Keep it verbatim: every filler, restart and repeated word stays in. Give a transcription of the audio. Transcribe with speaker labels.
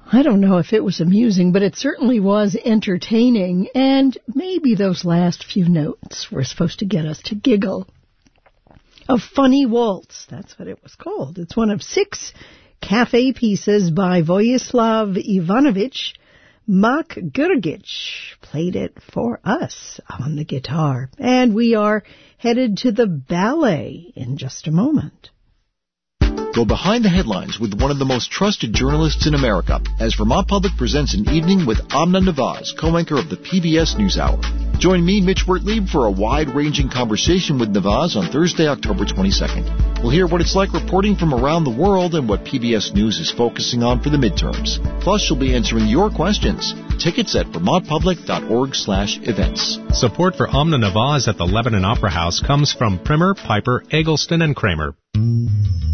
Speaker 1: I don't know if it was amusing, but it certainly was entertaining, and maybe those last few notes were supposed to get us to giggle. A Funny Waltz, that's what it was called. It's one of six cafe pieces by Vojislav Ivanovich. Mak Gurgic played it for us on the guitar, and we are headed to the ballet in just a moment.
Speaker 2: Go behind the headlines with one of the most trusted journalists in America as Vermont Public presents an evening with Amna Nawaz, co-anchor of the P B S NewsHour. Join me, Mitch Wertlieb, for a wide-ranging conversation with Nawaz on Thursday, October twenty-second. We'll hear what it's like reporting from around the world and what P B S News is focusing on for the midterms. Plus, she'll be answering your questions. Tickets at vermontpublic.org slash events.
Speaker 3: Support for Amna Nawaz at the Lebanon Opera House comes from Primer, Piper, Eggleston, and Kramer.